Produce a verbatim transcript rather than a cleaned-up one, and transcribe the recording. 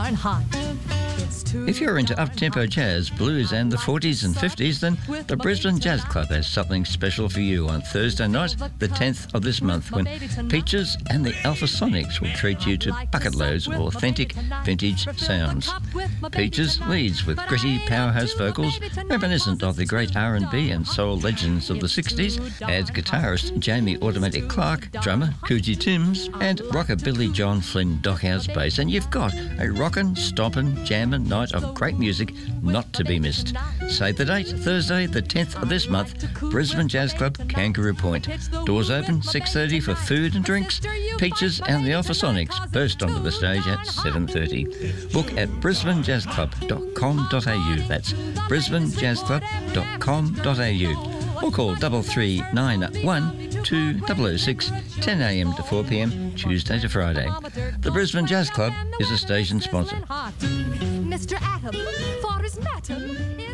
darn hot. If you're into up-tempo jazz, blues and the forties and fifties, then the Brisbane Jazz Club has something special for you on Thursday night, the tenth of this month, when Peaches and the Alpha Sonics will treat you to bucket loads of authentic vintage sounds. Peaches leads with gritty powerhouse vocals reminiscent of the great R and B and soul legends of the sixties, adds guitarist Jamie Automatic Clark, drummer Coogee Timms, and rocker Billy John Flynn Dockhouse bass, and you've got a rockin', stompin', jammin' night of great music not to be missed. Save the date, Thursday the tenth of this month, Brisbane Jazz Club, Kangaroo Point. Doors open six thirty for food and drinks. Peaches and the Alpha Sonics burst onto the stage at seven thirty. Book at brisbane jazz club dot com dot a u. That's brisbane jazz club dot com dot a u. Or call double three nine one two zero zero six, ten a m to four p m, Tuesday to Friday. The Brisbane Jazz Club is a station sponsor. Mister Atom, for his madam.